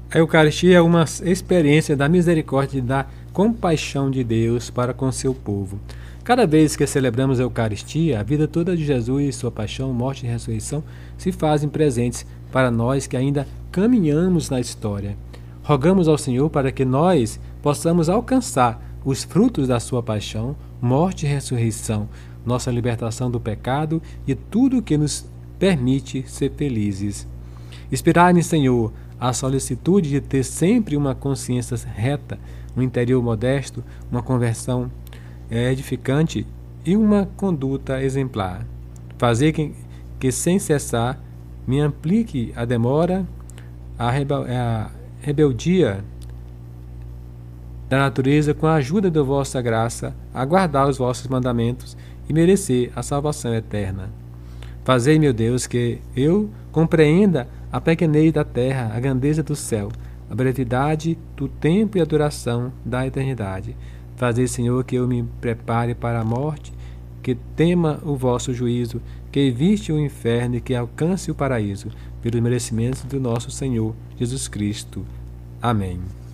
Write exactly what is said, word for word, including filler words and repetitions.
A Eucaristia é uma experiência da misericórdia e da compaixão de Deus para com seu povo. Cada vez que celebramos a Eucaristia, a vida toda de Jesus, sua paixão, morte e ressurreição se fazem presentes para nós que ainda caminhamos na história. Rogamos ao Senhor para que nós possamos alcançar os frutos da sua paixão, morte e ressurreição, nossa libertação do pecado e tudo que nos permite ser felizes. Inspirai-nos, Senhor, a solicitude de ter sempre uma consciência reta, um interior modesto, uma conversão edificante e uma conduta exemplar. Fazer que, que sem cessar, me aplique a demora, a, rebel, a rebeldia da natureza com a ajuda da vossa graça, a guardar os vossos mandamentos e merecer a salvação eterna. Fazei, meu Deus, que eu compreenda a pequenez da terra, a grandeza do céu, a brevidade do tempo e a duração da eternidade. Fazei, Senhor, que eu me prepare para a morte, que tema o vosso juízo, que evite o inferno e que alcance o paraíso, pelos merecimentos do nosso Senhor Jesus Cristo. Amém.